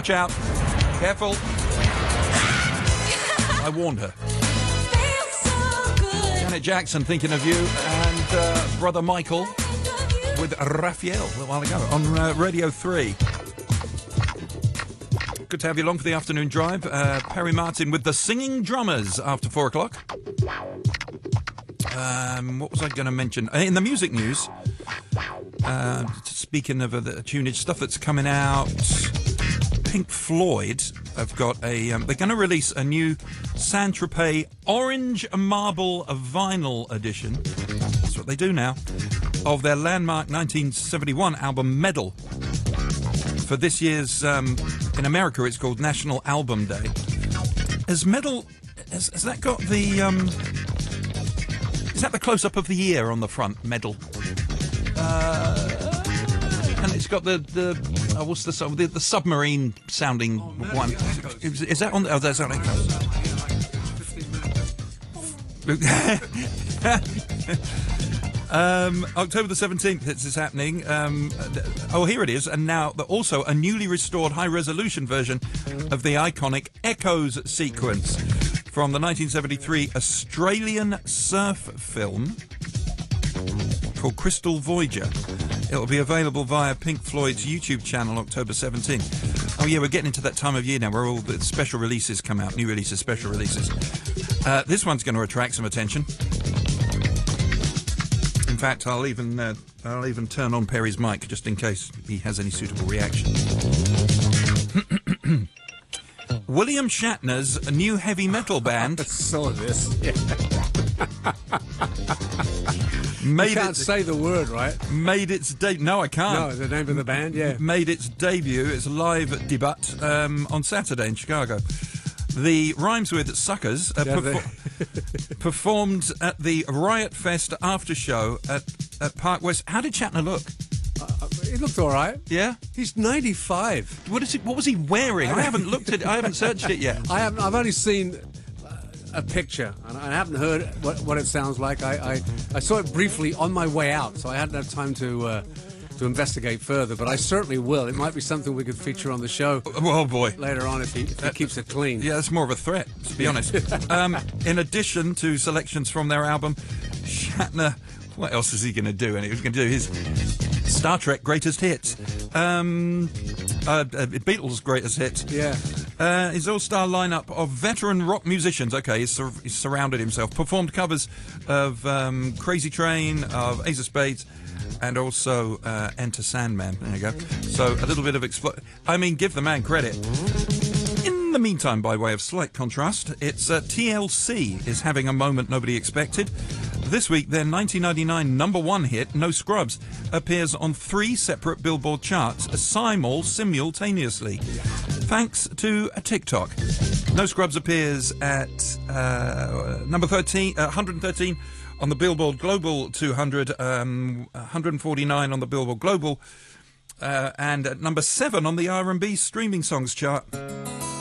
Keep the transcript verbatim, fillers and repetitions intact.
Watch out. Careful. I warned her. Janet Jackson, Thinking of You, and uh, Brother Michael with Raphael a little while ago on uh, Radio three. Good to have you along for the afternoon drive. Uh, Perry Martin with the Singing Drummers after four o'clock. Um, what was I going to mention? In the music news, uh, speaking of uh, the tunage stuff that's coming out, Pink Floyd have got a... Um, they're going to release a new Saint-Tropez Orange Marble Vinyl edition. That's what they do now. Of their landmark nineteen seventy-one album Medal. For this year's... Um, in America, it's called National Album Day. Has Medal... Has, has that got the... Um, is that the close-up of the year on the front, Medal? Uh, and it's got the... the oh, what's the, the, the submarine-sounding oh, one? Is, is that on... The, oh, that's on it. Um, October the seventeenth, this is happening. Um, oh, here it is. And now also a newly restored high-resolution version of the iconic Echoes sequence from the nineteen seventy-three Australian surf film called Crystal Voyager. It'll be available via Pink Floyd's YouTube channel October seventeenth. Oh, yeah, we're getting into that time of year now where all the special releases come out. New releases, special releases. Uh, this one's going to attract some attention. In fact, I'll even uh, I'll even turn on Perry's mic just in case he has any suitable reaction. William Shatner's new heavy metal band. I saw this. Yeah. made you can't it, say the word, right? Made its debut. No, I can't. No, the name of the band, yeah. Made its debut. It's a live debut um, on Saturday in Chicago. The Rhymes with Suckers uh, yeah, perfor- performed at the Riot Fest after show at, at Park West. How did Shatner look? Uh, he looked all right. Yeah, he's ninety-five. What is it? What was he wearing? I haven't looked at it. I haven't searched it yet. I haven't. I've only seen a picture, and I haven't heard what, what it sounds like. I, I I saw it briefly on my way out, so I hadn't had time to. Uh, to investigate further, but I certainly will. It might be something we could feature on the show. Oh, boy. Later on, if he, if he keeps it clean. Yeah, that's more of a threat, to be honest. um, in addition to selections from their album, Shatner, what else is he going to do? And he was going to do his Star Trek Greatest Hits. Um, uh, uh, Beatles' Greatest Hits. Yeah. Uh, his all-star lineup of veteran rock musicians. Okay, he's, sur- he's surrounded himself. Performed covers of um, Crazy Train, of Ace of Spades, and also uh, Enter Sandman. There you go. So a little bit of explo- I mean, give the man credit. In the meantime, by way of slight contrast, it's uh, T L C is having a moment nobody expected. This week, their nineteen ninety-nine number one hit, No Scrubs, appears on three separate Billboard charts, simul simultaneously, thanks to a TikTok. No Scrubs appears at uh, number thirteen, uh, one hundred thirteen on the Billboard Global two hundred, um, one hundred forty-nine on the Billboard Global, uh, and at number seven on the R and B streaming songs chart.